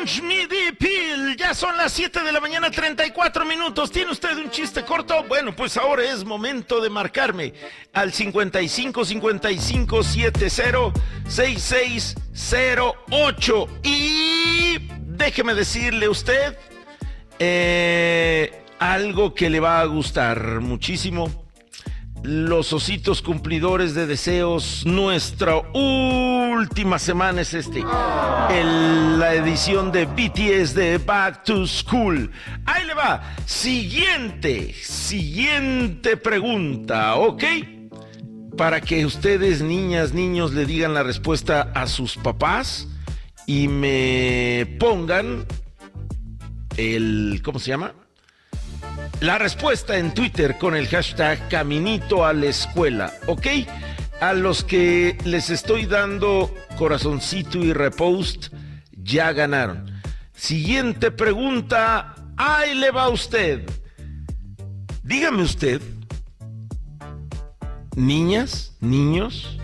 Punch Me the Pill. Ya son las 7 de la mañana, 34 minutos. ¿Tiene usted un chiste corto? Bueno, pues ahora es momento de marcarme al 55 55 70 6608. Y déjeme decirle usted algo que le va a gustar muchísimo. Los ositos cumplidores de deseos, nuestra última semana es la edición de BTS de Back to School. Ahí le va. Siguiente pregunta, ¿ok? Para que ustedes, niñas, niños, le digan la respuesta a sus papás y me pongan ¿cómo se llama? La respuesta en Twitter con el hashtag Caminito a la Escuela, ¿ok? A los que les estoy dando corazoncito y repost, ya ganaron. Siguiente pregunta, ahí le va usted. Dígame usted, niñas, niños,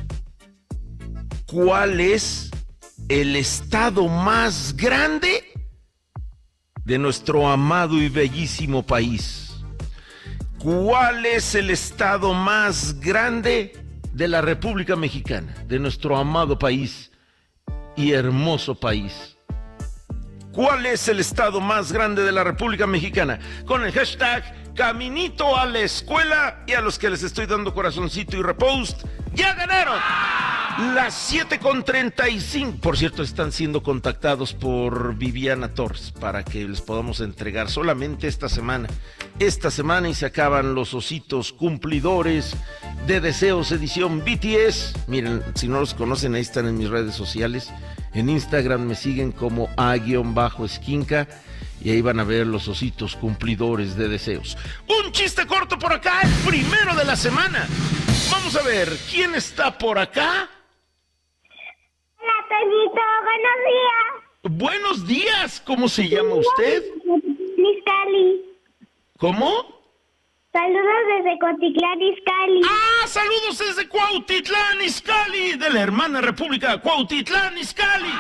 ¿cuál es el estado más grande de nuestro amado y bellísimo país? ¿Cuál es el estado más grande de la República Mexicana, de nuestro amado país y hermoso país? ¿Cuál es el estado más grande de la República Mexicana? Con el hashtag Caminito a la Escuela, y a los que les estoy dando corazoncito y repost, ¡ya ganaron! Las 7:35. Por cierto, están siendo contactados por Viviana Torres para que les podamos entregar solamente esta semana. Esta semana, y se acaban los ositos cumplidores de deseos edición BTS. Miren, si no los conocen, ahí están en mis redes sociales. En Instagram me siguen como _esquinca y ahí van a ver los ositos cumplidores de deseos. Un chiste corto por acá, el primero de la semana. Vamos a ver, ¿quién está por acá? Hola, Toñito, Buenos días, ¿cómo se llama usted? Izcalli. ¿Cómo? Saludos desde Cuautitlán, Izcalli. ¡Ah, saludos desde Cuautitlán, Izcalli! De la hermana república Cuautitlán, Izcalli.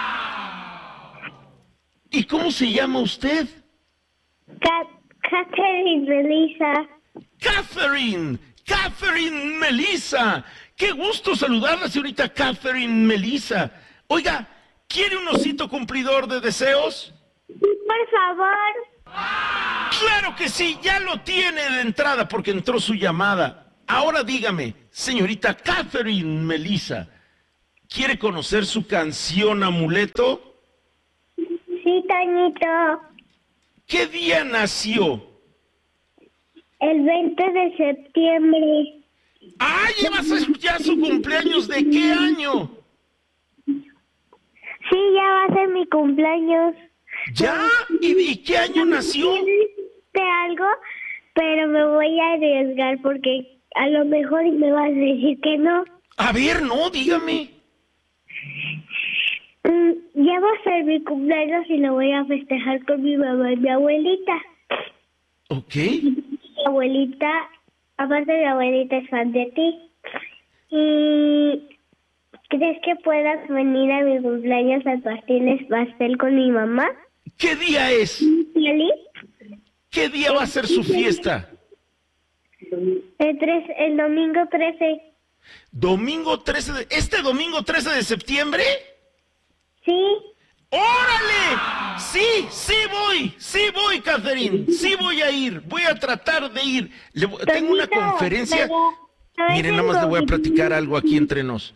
¿Y cómo se llama usted? Catherine Melissa. Catherine Melissa. ¡Qué gusto saludarla, señorita Catherine Melissa! Oiga, ¿quiere un osito cumplidor de deseos? Por favor. ¡Claro que sí! Ya lo tiene de entrada porque entró su llamada. Ahora dígame, señorita Catherine Melissa, ¿quiere conocer su canción Amuleto? Sí, Toñito. ¿Qué día nació? El 20 de septiembre. ¡Ah, ya su cumpleaños! ¿De qué año? Sí, ya va a ser mi cumpleaños. ¿Ya? ¿Y qué año nació? De algo, pero me voy a arriesgar porque a lo mejor me vas a decir que no. A ver, no, dígame. Ya va a ser mi cumpleaños y lo voy a festejar con mi mamá y mi abuelita. Ok. Mi abuelita, aparte mi abuelita es fan de ti. ¿Y crees que puedas venir a mi cumpleaños a partirles pastel con mi mamá? ¿Qué día es? ¿Feliz? ¿Qué día va a ser su fiesta? El domingo 13. ¿Domingo 13 de... ¿Este domingo 13 de septiembre? Sí. ¡Órale! Sí voy, Catherine. Sí voy a ir. Voy a tratar de ir. Tengo una conferencia. Miren, nada más le voy a platicar algo aquí entre nos.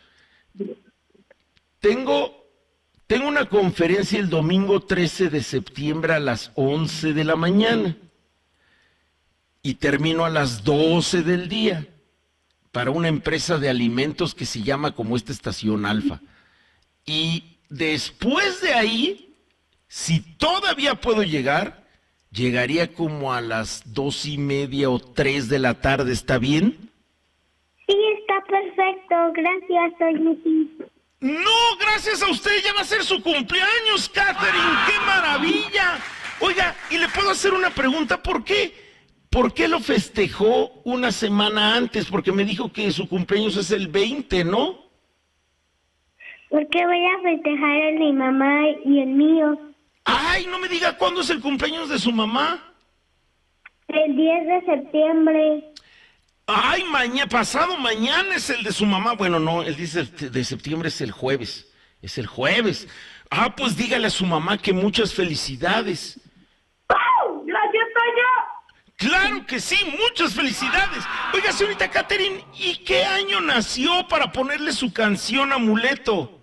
Tengo una conferencia el domingo 13 de septiembre a las 11 de la mañana. Y termino a las 12 del día. Para una empresa de alimentos que se llama como esta Estación Alfa. Y después de ahí, si todavía puedo llegar, llegaría como a las 2:30 o 3 de la tarde, ¿está bien? Sí, está perfecto. Gracias, Toñito. No, gracias a usted, ya va a ser su cumpleaños, Catherine, ¡qué maravilla! Oiga, y le puedo hacer una pregunta, ¿por qué? ¿Por qué lo festejó una semana antes? Porque me dijo que su cumpleaños es el 20, ¿no? Porque voy a festejar el de mi mamá y el mío. Ay, no me diga cuándo es el cumpleaños de su mamá. El 10 de septiembre. Ay, pasado mañana es el de su mamá. Bueno, no, el 10 de septiembre es el jueves. Es el jueves. Ah, pues dígale a su mamá que muchas felicidades. ¡Oh! ¡Gracias, Toño! Claro que sí, muchas felicidades. Oiga, señorita Catherine, ¿y qué año nació para ponerle su canción Amuleto?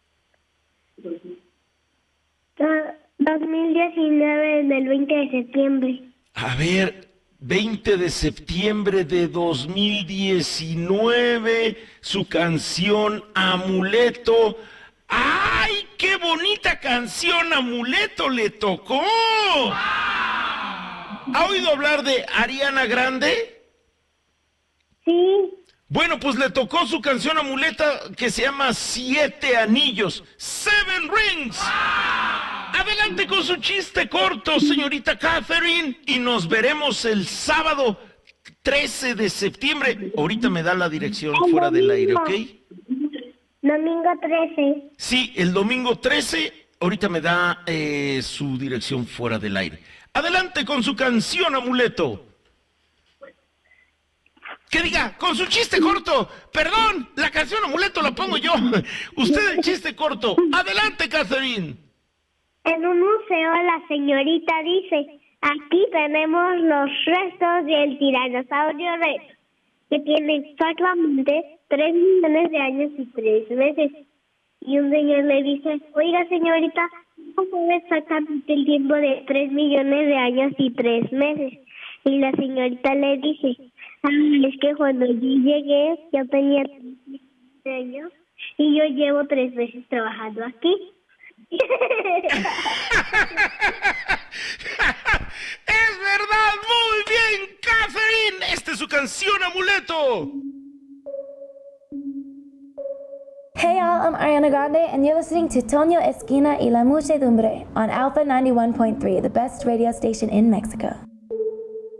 2019, del 20 de septiembre. A ver, 20 de septiembre de 2019, su canción Amuleto. ¡Ay, qué bonita canción Amuleto le tocó! ¿Ha oído hablar de Ariana Grande? Sí. Bueno, pues le tocó su canción Amuleta que se llama 7 Anillos, Seven Rings. Adelante con su chiste corto, señorita Catherine, y nos veremos el sábado 13 de septiembre. Ahorita me da la dirección fuera del aire, ¿ok? Domingo 13. Sí, el domingo 13, ahorita me da su dirección fuera del aire. Adelante con su canción Amuleto. Que diga, con su chiste corto. Perdón, la canción Amuleto la pongo yo. Usted el chiste corto. Adelante, Catherine. En un museo la señorita dice, aquí tenemos los restos del tiranosaurio Rex, que tiene exactamente 3 millones de años y 3 meses. Y un señor le dice, oiga señorita, ¿cómo sabe exactamente el tiempo de 3 millones de años y 3 meses? Y la señorita le dice, es que cuando yo llegué, yo tenía 3 millones de años y yo llevo 3 meses trabajando aquí. ¡Es verdad! ¡Muy bien, Catherine! Esta es su canción Amuleto. Hey y'all, I'm Ariana Grande and you're listening to Toño Esquina y La Muchedumbre on Alpha 91.3, the best radio station in Mexico.